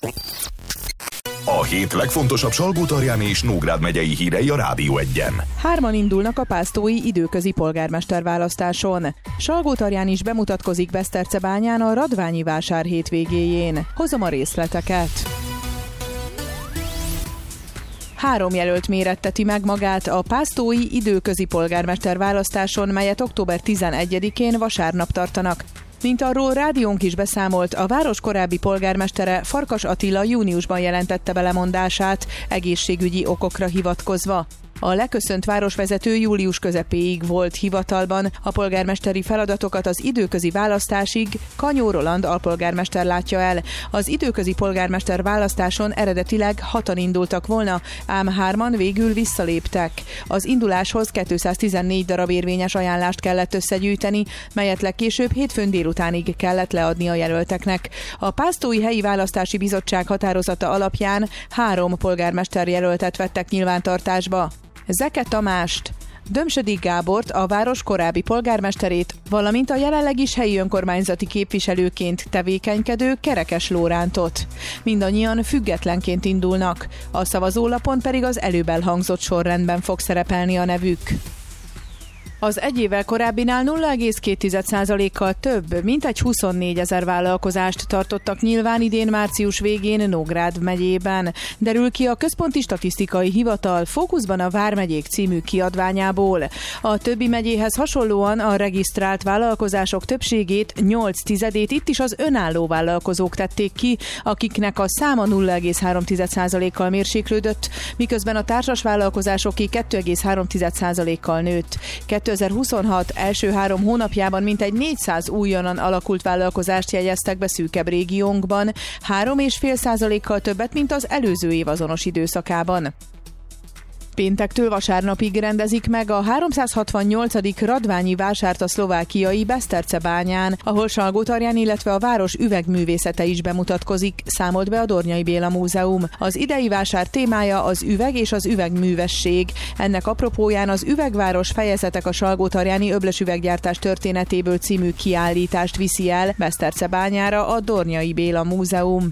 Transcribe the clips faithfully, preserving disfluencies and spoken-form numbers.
A hét legfontosabb Salgótarjáni és Nógrád megyei hírei a Rádió egyen. Hárman indulnak a pásztói időközi polgármesterválasztáson. Salgótarján is bemutatkozik Besztercebányán a Radványi vásár hétvégéjén. Hozom a részleteket. Három jelölt méretteti meg magát a pásztói időközi polgármesterválasztáson, melyet október tizenegyedikén vasárnap tartanak. Mint arról rádiónk is beszámolt, a város korábbi polgármestere, Farkas Attila júniusban jelentette be lemondását, egészségügyi okokra hivatkozva. A leköszönt városvezető július közepéig volt hivatalban, a polgármesteri feladatokat az időközi választásig Kanyó Roland alpolgármester látja el. Az időközi polgármester választáson eredetileg hatan indultak volna, ám hárman végül visszaléptek. Az induláshoz kétszáztizennégy darab érvényes ajánlást kellett összegyűjteni, melyet legkésőbb hétfőn délutánig kellett leadni a jelölteknek. A Pásztói Helyi Választási Bizottság határozata alapján három polgármester jelöltet vettek nyilvántartásba. Zeke Tamást, Dömsödi Gábort, a város korábbi polgármesterét, valamint a jelenleg is helyi önkormányzati képviselőként tevékenykedő Kerekes Lórántot. Mindannyian függetlenként indulnak, a szavazólapon pedig az előbb elhangzott sorrendben fog szerepelni a nevük. Az egy évvel korábbinál nulla egész két százalékkal több, mintegy huszonnégyezer vállalkozást tartottak nyilván idén március végén Nógrád megyében. Derül ki a Központi Statisztikai Hivatal Fókuszban a Vármegyék című kiadványából. A többi megyéhez hasonlóan a regisztrált vállalkozások többségét, nyolc tizedét itt is az önálló vállalkozók tették ki, akiknek a száma nulla egész három százalékkal mérséklődött, miközben a társas vállalkozásoké két egész három százalékkal nőtt. kétezer-huszonhat első három hónapjában mintegy négyszáz újonnan alakult vállalkozást jegyeztek be szűkebb régiónkban, három egész öt százalékkal többet, mint az előző év azonos időszakában. Péntektől vasárnapig rendezik meg a háromszázhatvannyolcadik Radványi vásárt a szlovákiai Besztercebányán, ahol Salgótarján, illetve a város üvegművészete is bemutatkozik, számolt be a Dornyai Béla Múzeum. Az idei vásár témája az üveg és az üvegművesség. Ennek apropóján az Üvegváros fejezetek a salgótarjáni öblös üveggyártás történetéből című kiállítást viszi el Besztercebányára a Dornyai Béla Múzeum.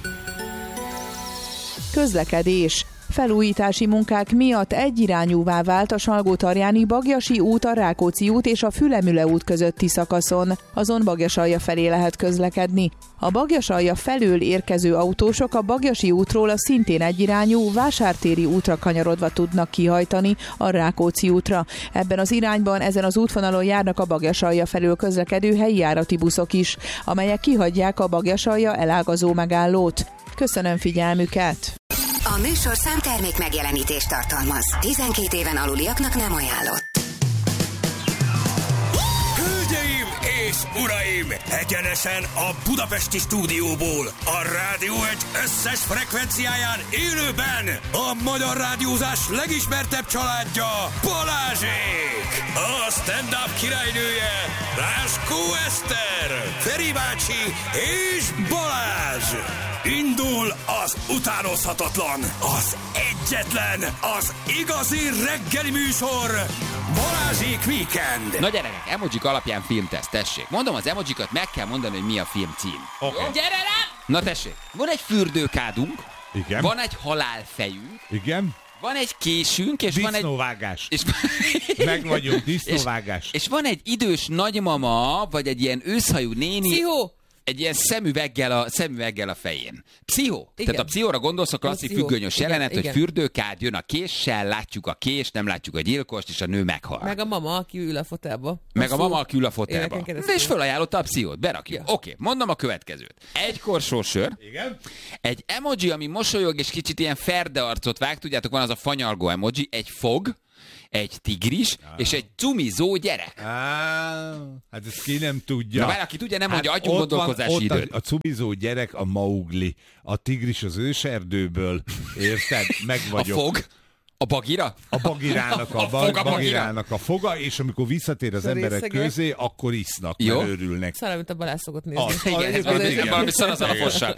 Közlekedés. Felújítási munkák miatt egyirányúvá vált a Salgótarjáni Bagyasi út, a Rákóczi út és a Fülemüle út közötti szakaszon. Azon Bagyasalja felé lehet közlekedni. A Bagyasalja felől érkező autósok a Bagyasi útról a szintén egyirányú Vásártéri útra kanyarodva tudnak kihajtani a Rákóczi útra. Ebben az irányban ezen az útvonalon járnak a Bagyasalja felől közlekedő helyi járati buszok is, amelyek kihagyják a Bagyasalja elágazó megállót. Köszönöm figyelmüket! A műsor számtermék megjelenítést tartalmaz. tizenkét éven aluliaknak nem ajánlott. Hölgyeim és uraim! Egyenesen a budapesti stúdióból, a Rádió egy összes frekvenciáján élőben a magyar rádiózás legismertebb családja, Balázsék! A stand-up királynője, Ráskó Eszter, Feri bácsi és Balázs! Indul az utánozhatatlan, az egyetlen, az igazi reggeli műsor, Balázsék Weekend. Na gyerekek, emojik alapján filmteszt, tessék. Mondom az emojikat, meg kell mondani, hogy mi a film cím. Okay. Gyere rá! Na tessék, van egy fürdőkádunk, igen. Van egy halálfejünk, igen. Van egy késünk, és van egy... Disznóvágás. És... Meg vagyunk, disznóvágás. És, és van egy idős nagymama, vagy egy ilyen őszhajú néni... Pszichó! Egy ilyen szemüveggel a, szemüveggel a fején. Pszichó. Igen. Tehát a pszichóra gondolsz, a klasszik Pszichó. függönyös Igen, jelenet, igen. hogy fürdőkád jön a késsel, látjuk a kést, nem látjuk a gyilkost, és a nő meghal. Meg a mama, aki ül a fotelba. Meg a mama, aki ül a fotelba. Éveken keresztül. És fölajánlotta a pszichót, berakjuk. Ja. Oké, mondom a következőt. Egy korsó sör. Igen. Egy emoji, ami mosolyog, és kicsit ilyen ferde arcot vág, tudjátok, van az a fanyalgó emoji, egy fog, egy tigris, ah. és egy cumizó gyerek. Ah, hát ezt ki nem tudja. Na bár, aki tudja, nem mondja, hát adjunk gondolkozási időt. A, a cumizó gyerek a Maugli, a tigris az őserdőből, érted? Meg vagyok. A fog? A bagira? A bagirának a, a, fog, a, bagirának a foga, és amikor visszatér az emberek Részegek. közé, akkor isznak, jó? mert örülnek. Szóval, mint a Balázs szokott nézni. Az, Igen, ez az, valami, igen. valami szanaszalafossal.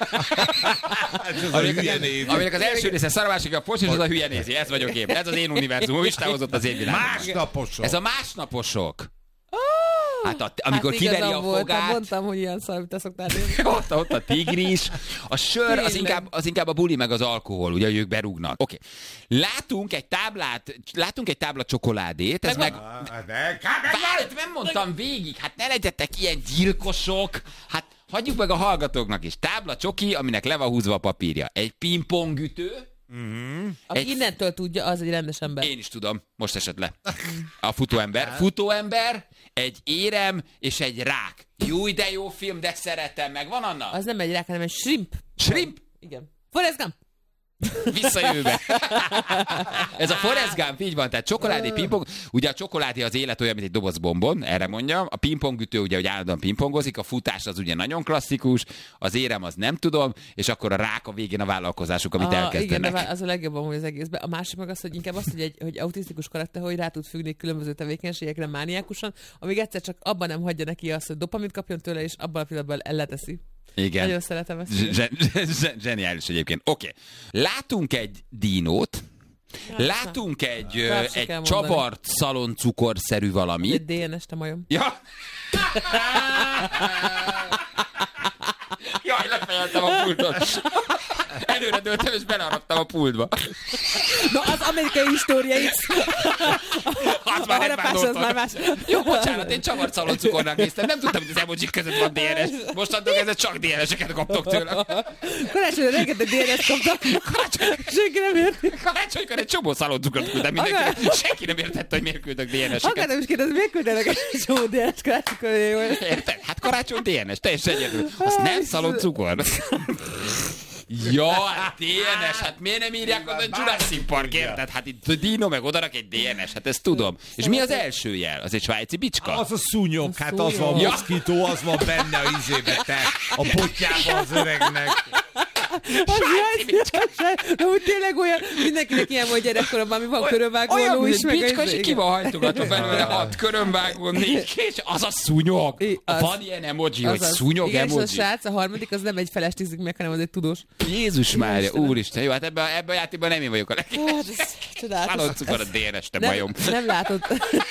Aminek az első része szarvásik a pos, és az a hülye nézi. Ez vagyok én. Ez az én univerzum. Ő is távozott az én világom. Másnaposok. Ez a másnaposok. Hát a, amikor hát kiveri a volt, fogát... mondtam, hogy ilyen szar, te szoktál nézni. ott, ott a tigris, a sör, az inkább, az inkább a buli meg az alkohol, ugye, hogy ők berúgnak. Oké. Okay. Látunk egy táblát, látunk egy tábla csokoládét, ez meg... meg... Várj, nem mondtam végig, hát ne legyetek ilyen gyilkosok, hát hagyjuk meg a hallgatóknak is. Tábla csoki, aminek le van húzva a papírja. Egy pingpongütő. Mm-hmm. Aki Egy... innentől tudja, az egy rendes ember. Én is tudom, most esett le. A futóember. Futóember, egy érem és egy rák. Jó, de jó film, de szeretem meg. Van Anna? Az nem egy rák, hanem egy shrimp. Shrimp? Igen. Forrest Gump. Visszajövőbe. Ez a Forrest Gump, így van, tehát csokoládé, pingpong. Ugye a csokoládé az élet olyan, mint egy doboz bombon, erre mondjam. A pingpongütő ugye, hogy állandóan pingpongozik, a futás az ugye nagyon klasszikus, az érem az nem tudom, és akkor a rák a végén a vállalkozásuk, amit a, elkezdenek. Igen, az a legjobb amúgy az egészben. A másik meg az, hogy inkább azt, hogy egy hogy autisztikus karakter, hogy rá tud függni különböző tevékenységekre mániákusan, amíg egyszer csak abban nem hagyja neki azt, hogy dopamint kapjon tőle, és abban a pillanatban elleteszi. Igen. Nagyon szeretem ezt. Zse- zse- zseniális egyébként. Oké. Okay. Látunk egy dinót, Látsza. látunk egy, ö, egy csavart szaloncukorszerű valamit. Egy dé en es, te majom. Ja. Jaj, lefejeltem a pultot. Előre dőltem, és beleharaptam a pultba. Na, az amerikai história X. Az már nem más, az már más. Jó, bocsánat, én csavart szaloncukornak néztem. Nem tudtam, hogy az emojik között van dé en es. Mostantól kezdve csak dé en es-eket kaptok tőle. Karácsonyra rengeteg dé en es kaptak. Senki nem érti. Karácsonykor egy csomó szaloncukrot küldtem mindenki. Senki nem értette, hogy miért küldök dé en es-eket. Akár nem is kérdez, miért küldenek egy csomó dé en es karácsonykor? Érted? Hát karácsony dé en es, teljesen egyedül. Az nem szaloncukor. Jaj, dé en es, hát miért nem írják oda Jurassic Park, érted? Hát itt a Dino meg odarak egy dé en es, hát ezt tudom. És mi az első jel? Az egy svájci bicska? Az a szúnyog, hát az van a moszkító, az van benne a izébe, te, a potyában az öregnek. Svájci bicska. De úgy tényleg olyan, mindenkinek ilyen volt gyerekkoromban, ami van körönvágó, olyan, is, meg bicska, és ki van hajtogatva belőle hat körönvágó, négy, és az a szúnyog. Az, van ilyen emoji, hogy szúnyog igen, emoji. Igen, és a srác, a harmadik, az nem egy feles tízik meg, hanem az egy tudós. Jézus Mária, úristen, jó, hát ebben ebbe a játékban nem én vagyok a legjobb. Szaloncukor a dé en es, te majom. Nem látod.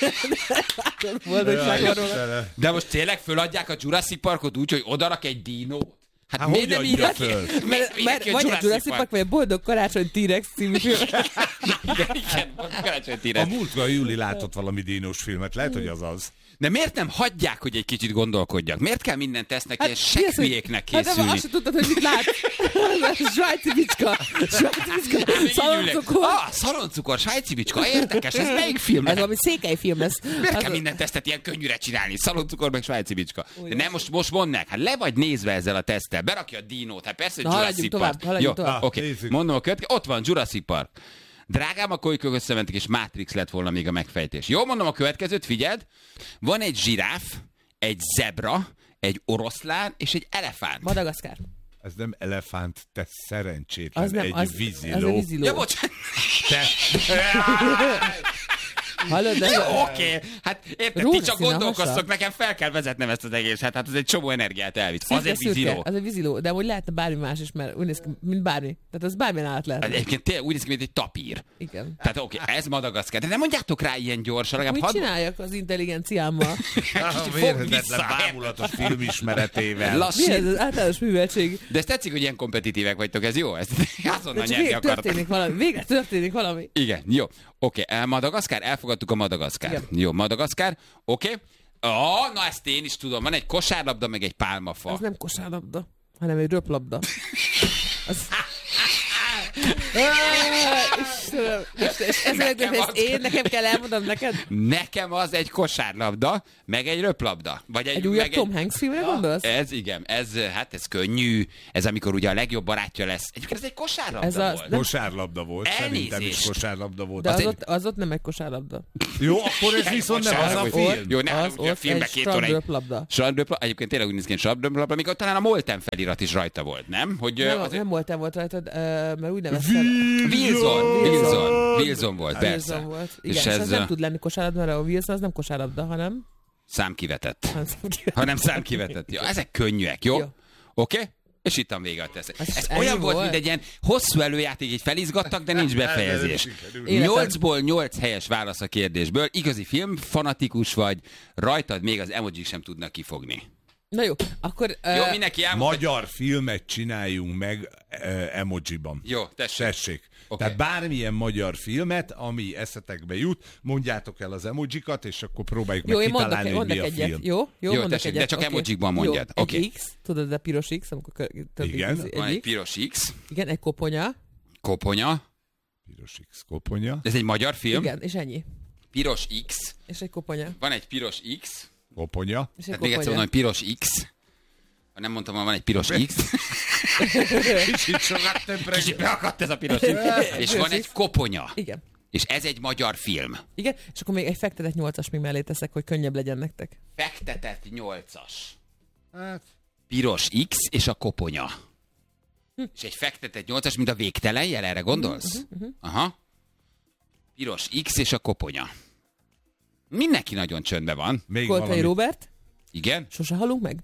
De most tényleg föladják a Jurassic Parkot úgy, hogy odarak egy dinót? Hát, hát miért nem írják ki? Mert, mert, mert vagy a Jurassic Park, vagy a Boldog Karácsony T-Rex című film. Igen, igen, Karácsony T-Rex. A múltkor Júli látott valami dínos filmet, lehet, hogy az az. De miért nem hagyják, hogy egy kicsit gondolkodjak? Miért kell mindent tesznek hát, ilyen sekhülyéknek készülni? Hát nem, azt sem tudtad, hogy mit lát. Svájci bicska. Svájci bicska. Szaloncukor. Ah, szaloncukor, svájci bicska. Érdekes, ez melyik film? Ez valami székely film lesz. Miért kell mindent tesztet ilyen könnyűre csinálni? Szaloncukor meg svájci bicska. De nem, most, most mondd meg. Hát le vagy nézve ezzel a teszttel. Berakja a dinót. Hát persze, hogy Jurassic Park. Haladjunk tovább. Oké, mondom a következő. Ott van Jurassic Park. Drágám, a kolykök összementek, és Matrix lett volna még a megfejtés. Jó, mondom a következőt, figyeld. Van egy zsiráf, egy zebra, egy oroszlán és egy elefánt. Madagaszkár. Ez nem elefánt, te szerencsétlen, az nem, egy az, víziló. Az a víziló. Ja, bocsánat. Te... Hallod, de... Jó, oké. Okay. Hát érted, ti csak gondolkoztok, nekem fel kell vezetnem ezt az egészet. Hát az egy csomó energiát elvitt. Az egy víziló. Az egy víziló, de úgy lehetne bármi más is, mert úgy néz ki, mint bármi. Tehát az bármilyen állat lehet. Egyébként tényleg úgy néz ki, mint egy tapír. Igen. Tehát oké, okay, ez Madagaszkár. De nem mondjátok rá ilyen gyorsan. Mit had... csináljak az intelligenciámmal? Mérhetetlen bámulatos filmismeretével. Mi ez az általános műveltség? De ez tetszik, hogy ilyen kompetitívek vagytok, ez jó? Ezt azonnal nyerni akartok. Történik valami. Végre történik valami. Igen, jó. Oké, okay. Madagaszkár, elfogadtuk a Madagaszkár. Igen. Jó, Madagaszkár, oké. Okay. Oh, na ezt én is tudom, van egy kosárlabda, meg egy pálmafa. Az nem kosárlabda, hanem egy röplabda. Az... Istenem, Istenem, ezt én nekem kell elmondom neked? Nekem az egy kosárlabda, meg egy röplabda. Vagy egy, egy újabb meg Tom egy... Hanks filmre gondolsz? Ez igen, ez, hát ez könnyű, ez amikor ugye a legjobb barátja lesz. Egyébként ez egy kosárlabda ez a, volt. Nem... Kosárlabda volt, elnézést. Szerintem is kosárlabda volt. De az, az, ott, az ott nem egy kosárlabda. Jó, akkor ez viszont nem az a film. Jó, nem, az ugye a filmben két óra egy... Strandröplabda. Egyébként tényleg úgy néz ki, hogy strandröplabda, amikor talán a Molten felirat is rajta volt, nem? Hogy, nem, az... nem Molten volt rajta, mert úgy neveztem. Wilson, Wilson, Wilson volt, persze. Wilson volt. Igen, és, és ez nem tud lenni kosárlabda, mert a Wilson az nem kosárlabda, hanem... Számkivetett. Hanem számkivetett. Jó, ezek könnyűek, jó? jó. Oké? Okay? És ittam vége a teszek. Ez, ez ennyi olyan volt, volt? mint egy ilyen hosszú előjáték, így felizgattak, de nincs befejezés. nyolcból nyolc helyes válasz a kérdésből. Igazi filmfanatikus vagy, rajtad még az emojik sem tudnak kifogni. Na jó, akkor... Jó, uh, mindenki elmondta. Magyar filmet csináljunk meg uh, emojiban. Jó, tessék. Tessék. Okay. Tehát bármilyen magyar filmet, ami eszetekbe jut, mondjátok el az emojikat, és akkor próbáljuk jó, meg én mondok, kitalálni, hogy mi mondok a egyet. film. Jó, jó, Jó, mondok tessék, egyet. de csak okay. emojikban mondjad. Jó, Oké. egy X, tudod, de piros X, amikor... Tudod, Igen. Egy Van egy X. piros X. Igen, egy koponya. Koponya. Piros X koponya. Ez egy magyar film. Igen, és ennyi. Piros X. És egy koponya. Van egy piros X. Koponya. És egy Tehát még egyszer koponya. mondom, hogy piros X. Ha nem mondtam, hogy van egy piros X. Kicsit sokat többre. Kicsit beakadt ez a piros X. És van egy koponya. Igen. És ez egy magyar film. Igen, és akkor még egy fektetett nyolcas még mellé teszek, hogy könnyebb legyen nektek. Fektetett nyolcas. Hát, Piros X és a koponya. Hm. És egy fektetett nyolcas, mint a végtelen jel, erre gondolsz? Uh-huh, uh-huh. Aha. Piros X és a koponya. Mindenki nagyon csöndben van. még Kolkai valami. Róbert, Igen? sose halunk meg?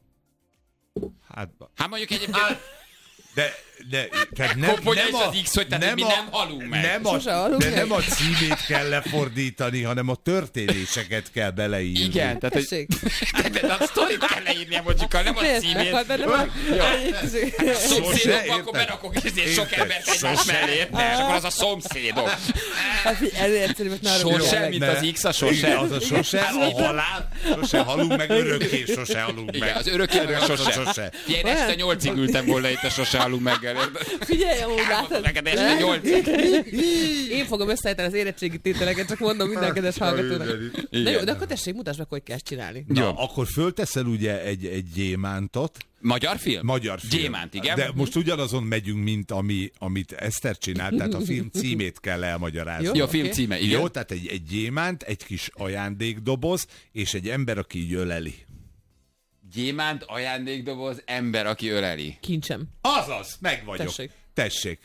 Hát, Hát mondjuk egyébként... de, de, tehát nem, Koponya nem és a, az X, hogy tehát mi nem halunk meg. Nem a, Sose halunk de meg. nem a címét kell lefordítani, hanem a történéseket kell beleírni. Igen, tehát hogy... Tessék. De, de a sztorit kell leírni emojikkal, nem a Nézd, címét. meghalt benne van. Szomszédok, Sose, akkor érted? berakok izé sok Érted? embert egymás Sose. mellé. Ne, és akkor az a szomszédok. Hát figyelj, ezért egyszerűbb, hogy ne Sose, arra mint Ne. az X a sose. Igen, az a sose, Hát, a halál, sose halunk meg, örökké sose halunk meg. Igen, az örökké meg a sose. sose. Ilyen este nyolcig ültem volna itt a sose halunk meggel. Figyelj, amúgy látod. Neked este nyolcig. Én fogom összeállítani az érettségi tételeket, csak mondom minden kedves hallgatónak. Na jó, de akkor tessék, mutasd meg, hogy kell ezt csinálni. Ja, akkor fölteszel ugye egy, egy gyémántot, Magyar film? magyar film. Gyémánt, igen. De most ugyanazon megyünk, mint ami, amit Eszter csinált, tehát a film címét kell elmagyarázni. Jó. Jó, a film Oké. címe, igen. Jó, tehát egy, egy gyémánt, egy kis ajándékdoboz, és egy ember, aki így öleli. Gyémánt, ajándékdoboz, ember, aki öleli. Kincsem. Azaz, meg vagyok. Tessék. Tessék.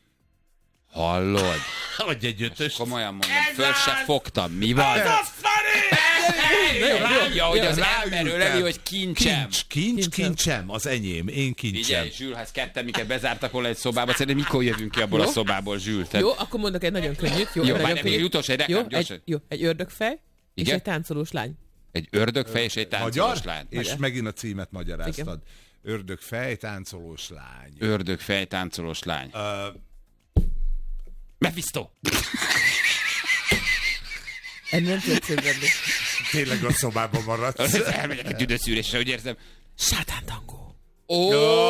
Hallod? Hogy egy ötös. Komolyan mondom, föl se fogtam. Mi van? Rájuk, Ja, hogy az rájuk, ember öleli, tehát hogy kincsem. Kincs, kincs, Kincsem. kincsem, az enyém, én kincsem. Figyelj, Zsül, ha ezt ketten minket bezártak volna egy szobába, szerintem mikor jövünk ki abból Jó. a szobából, Zsül? Tehát- Jó, akkor mondok egy nagyon könnyűt. Jó, Jó, egy várj, nagyon még könnyűt. utolsó, egy Jó, reklám, gyorsan. egy, jó, egy ördögfej, és Igen? egy táncolós lány. Egy ördögfej és egy Magyar, táncolós lány. és Magyar. megint a címet magyaráztad. Igen. Ördögfej, táncolós lány. Ördögfej, táncolós lány. Ö, Mephisto! Ennél nem tudod szép lenni. tényleg a szobában maradsz. Elmegyek egy tüdőszűrésre, hogy érzem. Sátán tangó. Ó!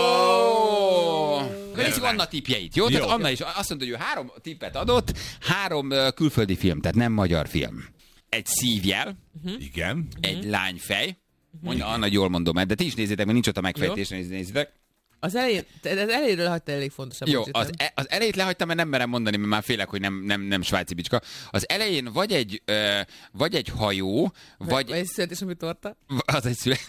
Nézzük Anna tippjeit, jó? Tehát Jó. Anna is azt mondta, hogy ő három tippet adott, három ö, külföldi film, tehát nem magyar film. Egy szívjel, Igen. egy lányfej, mondja Anna, hogy jól mondom el, de ti is nézzétek, mert nincs ott a megfejtés, Jó. nézz- nézzétek. Az elején, te- az elejéről hagyta elég fontos. Jó, emojit, az, nem? e, az elejét lehagytam, mert nem merem mondani, mert már félek, hogy nem, nem, nem svájci bicska. Az elején vagy egy, ö, vagy egy hajó, Vagy vagy... egy születésnapú torta. Az egy szüle...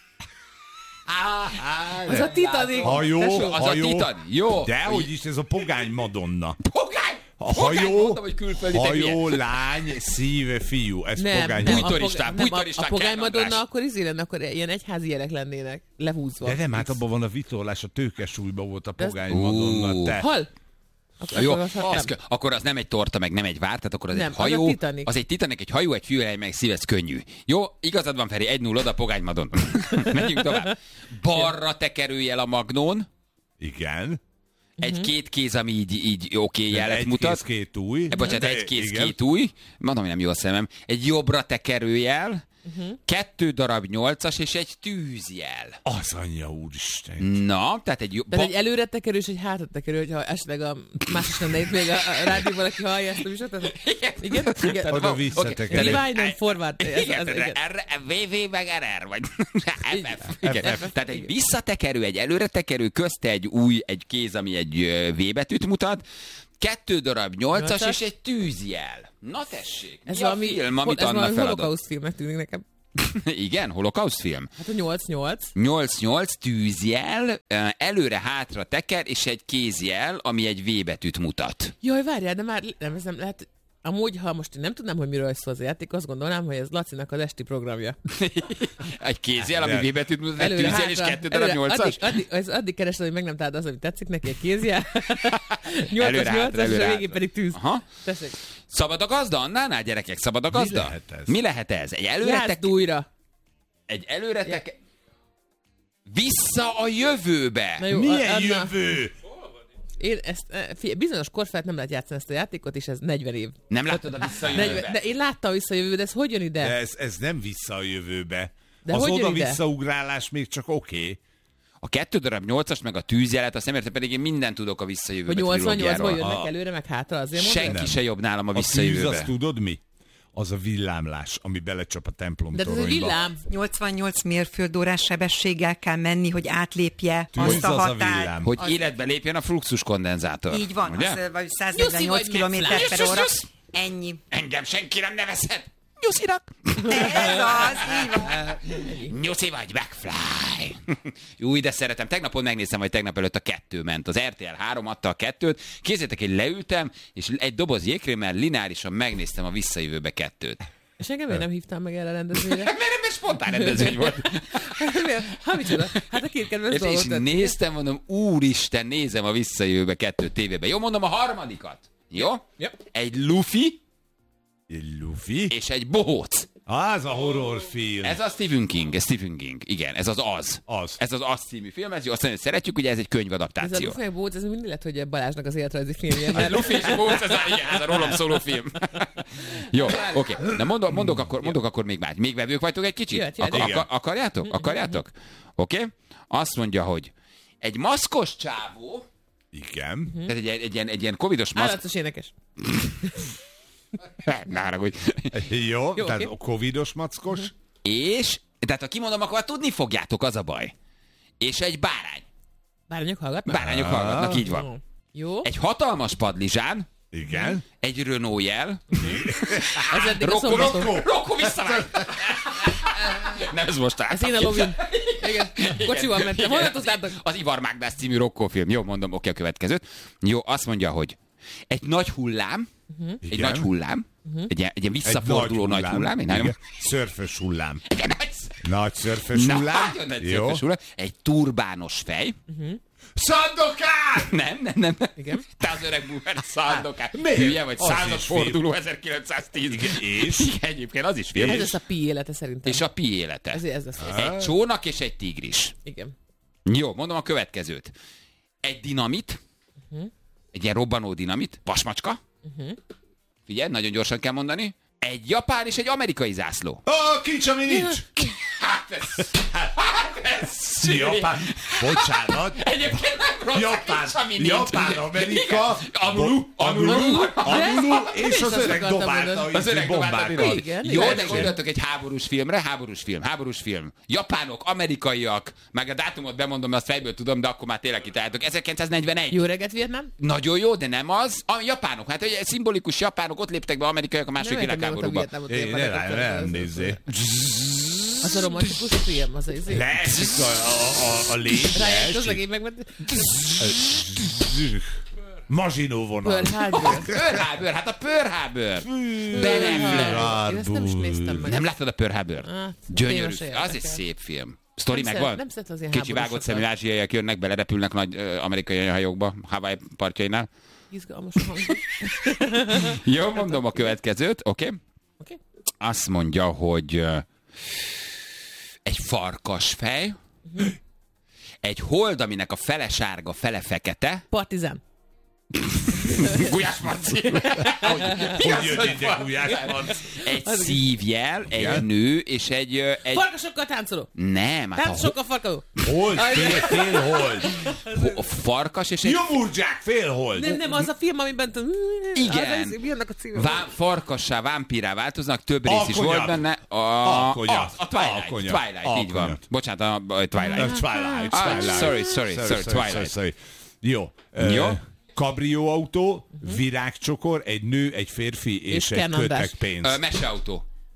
Az a Titanic. Hajó, Tesó. Az hajó. a Titan. Jó. De hogy is ez a pogány Madonna. Pogány! A Pogány! hajó, Mondtam, hogy külföldi, te hajó, hülye. lány, szíve, fiú. Ez Nem, pogány nem, Madonna. a, Bújtoristán, pog- nem, a, bújtoristán a Pogány Kern Madonna András. akkor izé lenne, akkor ilyen egyházi jelek lennének, lehúzva. De nem, hát abban van a vitorlás, a tőkesúlyban volt a De ez- pogány Ú. Madonna. Te. Hal? Akkor, Jó, akkor, az, az, nem. akkor az nem egy torta, meg nem egy vár, tehát akkor az Nem, egy az a hajó. Titanic. Az egy Titanic, egy hajó, egy fűhely, meg szívesz könnyű. Jó, igazad van, Feri, egy null oda, Pogány Madonna. Menjünk tovább. Balra tekerőjel a magnón, Igen. egy két kéz, ami így, így oké jelet Egy mutat. kéz, két új. E, bocsánat, De egy kéz, igen. két új. Mondom, hogy nem jó a szemem. Egy jobbra tekerőjel, uh-huh. kettő darab nyolcas és egy tűzjel. Az anyja úristen. Na, tehát egy jobb... Tehát egy előre tekerő és egy hátra tekerő, hogyha esetleg a más is lenne itt még a, a rádióban, aki hallja ezt a műsort. Tehát- Igen, igen. Oda Oké, visszatekerő. Rewind and forward. Ez, Igen, ez, igen. R- vé vé meg er er, vagy ef ef. Igen. Igen. F F, Tehát egy igen. visszatekerő, egy előretekerő, közte egy új, egy kéz, ami egy ö, V betűt mutat, kettő darab nyolcas Nyolcas. és egy tűzjel. Na tessék, Ez mi a valami, film, amit ez Anna valami feladott? holokauszt filmnek tűnik nekem. Igen, holokauszt film. Hát a nyolc nyolc. nyolc nyolc tűzjel, ö, előre-hátra teker, és egy kézjel, ami egy V betűt mutat. Jaj, várjál, de már nem, ez nem lehet... Amúgy, ha most én nem tudnám, hogy miről szól az a játék, azt gondolnám, hogy ez Lacinak az esti programja. Egy kézjel, ami V-betűt mutat, egy Előre, tűzjel és hátra. kettő darab Előre, nyolcas. Addig, addig, addig keresed, hogy meg nem találd az, ami tetszik neki, egy kézjel. nyolcas, Előre, hátra, nyolcas, és előre, a végén hátra. pedig tűz. Aha. Tessék. Szabad a gazda Annánál, gyerekek? Szabad a Mi gazda? lehet ez? Mi lehet ez? Egy előretek... Játszd újra. Egy előretek... Vissza a jövőbe! Na jó, Milyen Anna, jövő? Én ezt, eh, figyelj, bizonyos kor felett nem lehet játszani ezt a játékot, és ez negyven év. Nem láttad a vissza a negyven, jövőbe? de én láttam a vissza a jövőbe, de ez hogy jön ide? De ez, ez nem vissza a jövőbe. De az hogy jön ide? oda-visszaugrálás még csak oké. Okay. A kettő darab nyolcas, meg a tűzjelet, azt nem értem, pedig én mindent tudok a Hogy visszajövőbe nyolcvannyolcból trilógiáról. jönnek előre, meg hátra, azért mondod? Senki se jobb nálam a A tűz, visszajövőbe. azt tudod mi? Az a villámlás, ami belecsap a templom De ez egy toronyba. villám. nyolcvannyolc mérföldórás sebességgel kell menni, hogy átlépje Tűz azt a az a határt. villám. Hogy Az- életbe lépjen a fluxus kondenzátor. Így van, Ugye? az, vagy Nyuszi száznegyvennyolc vagy, kilométer megfláj. per Nyusz, óra. nyusz, Ennyi. Engem senki nem nevezhet. Nyuszinak. Ez az, így van. Nyuszi vagy, McFly. Jó, de szeretem. Tegnapon megnéztem, hogy tegnap előtt a kettő ment. Az er té el három adta a kettőt. Kézzétek, én leültem, és egy doboz jégkrémmel lineárisan megnéztem a visszajövőbe kettőt. És engem miért nem hívtam meg erre a rendezvényre? Mert ebben spontán rendezvény volt. Ha micsoda? Hát a két kedvenc És, és dolgot. néztem, mondom, úristen, nézem a visszajövőbe kettő tévében. Jó, mondom a harmadikat. Jó? Ja. Egy lufi Egy lufi? és egy bohóc. Az a horrorfilm. Ez a Stephen King, ez Stephen King. Igen, ez az Az. Az. Ez az Az című film, ez jó, azt mondja, hogy szeretjük, ugye ez egy Ez a könyvadaptáció. Luffy meg Bóc, ez mindig lett, hogy Balázsnak az életrajzi filmje. A Mert Luffy és Bohóc, ez a, igen, ez a rólam szóló film. Jó, oké. Na mondok, mondok, akkor, mondok akkor még már. Még vevők vagytok egy kicsit? Jöhet, jöhet. Ak- Igen. akar, akarjátok? Akarjátok? Oké? Okay? Azt mondja, hogy egy maszkos csávó, Igen. tehát egy, egy, ilyen, egy ilyen covidos maszk... állatos énekes. Ne haragudj. Jó, Jó, tehát oké. a covidos mackos. És, tehát ha kimondom, akkor tudni fogjátok, az a baj. És egy bárány. Bárányok hallgatnak? Bárányok hallgatnak, így van. Jó. Jó. Egy hatalmas padlizsán, Igen. egy Renault jel. Ez eddig a Rokko, szombaton. Rokko, Rokko, visszavág! Nem, ez most Ez én a lovin. Igen. Kocsival mentem. Honnan tudtátok? Az Ivar Mágnász című Rokko film. Jó, mondom, oké, a következőt. Jó, azt mondja, hogy egy nagy hullám, egy Igen. nagy hullám, egy, ilyen, egy ilyen Egy visszaforduló nagy hullám, egy nagyon, Igen. Szörfös hullám. egy nagy, Nagy szörfös na, hullám. nagyon nagy Jó. szörfös hullám, egy turbános fej. Szandokán! Nem, nem, nem. Igen. Te az öreg boomer, Szandokán. Miért? Hülye vagy, Az századforduló ezerkilencszáztíz. Igen, és? Igen, egyébként az is film. Ez lesz a pi élete szerintem. És a pi élete. Ez, ez lesz. az. Egy csónak és egy tigris. Igen. Jó, mondom a következőt. Egy dinamit, uh-huh. egy ilyen robbanó dinamit, vasmacska. Uh-huh. Figyelj, nagyon gyorsan kell mondani. Egy japán és egy amerikai zászló. Ó, kincs, ami nincs! Hát ez... Hát ez... Japán. Bocsánat. Egyébként nem rossz, Japán, nincs, ami nincs. Japán, Amerika, Anulu, Anulu, Anulu, és is az azt öreg akartam dobálta mondani. Az öreg dobálta bombákat. Igen, Jó, igen, de igen. gondoltok egy háborús filmre, háborús film, háborús film. Japánok, amerikaiak, meg a dátumot bemondom, mert azt fejből tudom, de akkor már tényleg kitaláltok. ezerkilencszáznegyvenegy. Jó reggelt, Vietnám? Nagyon jó, de nem az. A japánok, hát ugye szimbolikus japánok, ott léptek be amerikaiak a második Nem értem, világháborúba. mióta Vietnámot Én ilyen ne, barátok nem között. nézzé. Az a romantikus film, az a izé. Leesik a, a, a, a légy. Rájön leesik. közlegény megment. Mazsinó vonal. Pearl Harbor. Pearl Harbor, hát a Pearl Harbor. Ben Affleck. Én ezt nem is néztem meg. Nem láttad a Pearl Harbor? Hát, Gyönyörű. téma se Az egy érdekel. szép film. Sztori Nem megvan? szeret- nem szeret az ilyen Kicsi vágott háborúsokat. szemű ázsiaiak jönnek, belerepülnek nagy ö, amerikai hajókba, Hawaii partjainál. Izgalmas hangzik. Jó, mondom a következőt, oké? Okay? Oké? Azt mondja, hogy ö, egy farkasfej, egy hold, aminek a fele sárga, fele fekete. Partizán. Gulyás Marci. Hogy jön ide Gulyás Marci? Egy szívjel, egy Igen? nő, és egy... ö, egy... Farkasokkal táncoló. Nem, hát a, Táncosokkal farkadó. Hold, fél, fél hold. ho- a farkas és egy... Jomurdzsák, fél hold. Nem, nem, az a film, amiben... Igen. Az, az, mi annak a címe? Vá- farkassá, vámpírá változnak, több rész is Alkonyak. volt benne. A, Alkonyak. a, a Twilight, Alkonyak. Twilight, így van. Alkonyak. Bocsánat, a, a Twilight. A Twilight, Ah, Twilight. sorry, sorry, sorry, Twilight. sorry. Jó. Jó. Ö, Kabrióautó, virágcsokor, egy nő, egy férfi és, És egy Ken András. kötek pénz. Ö, Meseautó.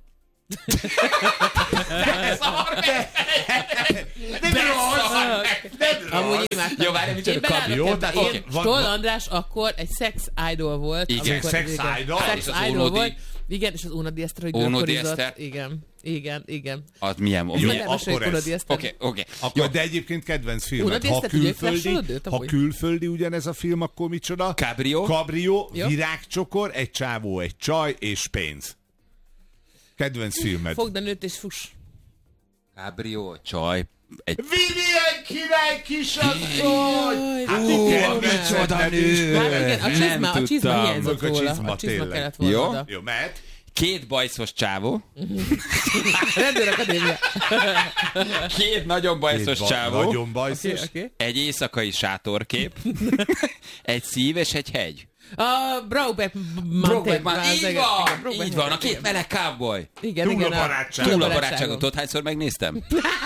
De szar meg! Nem szar meg! Nem Amúgy imádtam. Jó, várj, mit csinálok? Jó, tehát Én, oké, van- Stoll van- András akkor egy sex idol volt. Igen, amikor- sex igen, idol? Sex És az idol Ónodi- volt. Igen, és az Ónodi Eszter, hogy Ónodi görkorizott. Eszter? Igen, igen, igen. Az milyen... Jó, milyen- Nem akkor mesélj ez. Ónodi Eszter. Oké, oké. Akkor, de egyébként kedvenc filmet. Unod Ha Eszter, ugye, külföldi, flasholod őt ha amúgy? külföldi ugyanez a film, akkor micsoda? Cabrio. Cabrio, Jó. virágcsokor, egy csávó, egy csaj és pénz. Kedvenc filmed. Fogd a nőt és fuss. Cabrio, csaj, egy... Vidék király kisasszony! Hát Ú, igen, micsoda nő! Hát igen, a Nem csizma, a csizma tudtam. hiányzott A róla. csizma, A csizma tényleg. kellett volna Jó. oda. Jó, mehet? Két bajszos csávó, Rendőr akadémia. két nagyon bajszos Két ba- csávó, Nagyon bajszos. Oké, oké. egy éjszakai sátorkép, egy szív és egy hegy. A Brokeback Brokeback Mountain. Mountain, így van, így van, a két meleg cowboy. Igen, Túl igen. a barátság. Túl a barátságon. barátságot, tudod, hányszor megnéztem?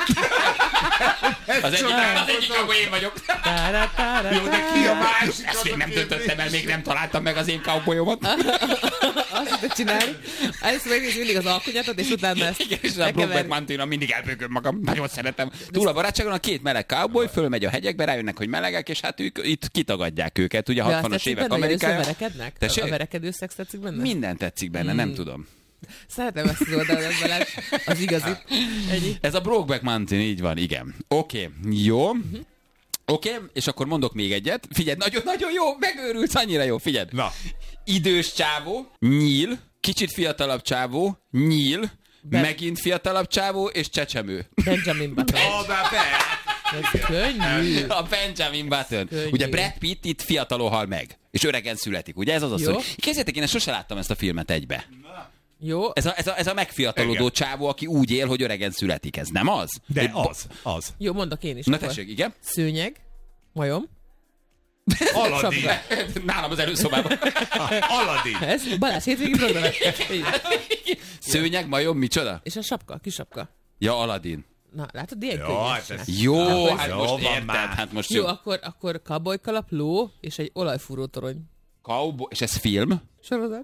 Az egyik, az egyik cowboy én vagyok. Tára, tára, Jó, de ki a másik? Ezt az még a nem kérdés? döntöttem el, még nem találtam meg az én cowboyomat. Azt tudod csinálni. Először megnézni mindig az alkonyatot, és utána ezt Igen, és a bekeverni. Brokeback Mountain-on mindig elbőgöm magam, nagyon szeretem. Túl a barátságon a két meleg cowboy fölmegy a hegyekbe, rájönnek, hogy melegek, és hát ők itt kitagadják őket, ugye a De azt hatvanas tetszik évek benne, hogy Amerikája. először verekednek? Tessék? A verekedő szex tetszik benne? Minden tetszik benne, nem tudom. Szeretem ezt az oldalat, Balázs. Az igazi. Ennyi. Ez a Brokeback Mountain, így van, igen. Oké, okay, jó. Oké, okay, és akkor mondok még egyet. Figyeld, nagyon-nagyon jó, megőrülsz, annyira jó, figyeld. Na. Idős csávó, nyíl, kicsit fiatalabb csávó, nyíl, Be- megint fiatalabb csávó, és csecsemő. Benjamin Button. Ah, de be! Ez könnyű. A Benjamin Button. Könnyű. Ugye Brad Pitt itt fiatalon hal meg, és öregen születik, ugye ez az a Jó. szó. Képzeljétek, én sose láttam ezt a filmet egybe. Jó. Ez a, ez a, ez a megfiatalodó Igen. csávó, aki úgy él, hogy öregen születik. Ez nem az? De Egy bo- az, az. Jó, mondok én is. Na akkor. tessék, igen. Szőnyeg. Majom. Aladdin. Sapka. Nálam az előszobában. Aladdin. Ez Balázs hétvégi program. Így. Szőnyeg, majom, micsoda? És a sapka, kis sapka. Ja, Aladdin. Na, látod, ilyen Jó, könnyes. hát ez- Jó, Akkor- hát Jó, most van érted, már. hát most Jó, jó. akkor, akkor cowboykalap, ló és egy olajfúró torony. Cowboy, és ez film? Sorozat.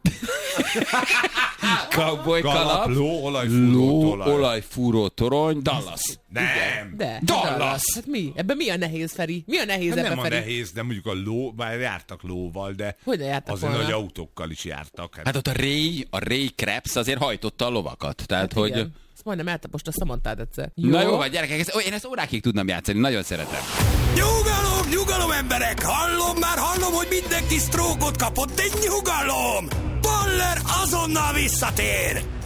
Cowboy kalap, Kalap, ló, olajfúró, ló, tolaj. olajfúró torony, Dallas. Nem. De. Dallas. Hát mi? Ebben mi a nehéz, Feri? Mi a nehéz Hát ebben, nem a Feri? nehéz, de mondjuk a ló, bár jártak lóval, de Hogy ne jártak azért volna? nagy autókkal is jártak. Hát, Hát ott a Ray, a Ray Krebs azért hajtotta a lovakat. Tehát, Hát hogy... igen. Ezt majdnem eltapost a Samantád egyszer. Na jó, vagy gyerekek, ezt, ó, én ezt órákig tudnám játszani, nagyon szeretem. Nyugalom, nyugalom emberek! Hallom, már hallom, hogy mindenki sztrókot kapott, de nyugalom! Baller azonnal visszatér!